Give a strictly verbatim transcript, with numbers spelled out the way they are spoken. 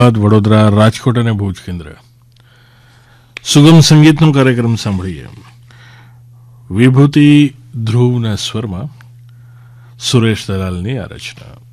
વડોદરા, રાજકોટ અને ભુજ કેન્દ્ર સુગમ સંગીતનો કાર્યક્રમ સાંભળીએ. વિભૂતિ ધ્રુવના સ્વરમાં સુરેશ દલાલની આ રચના.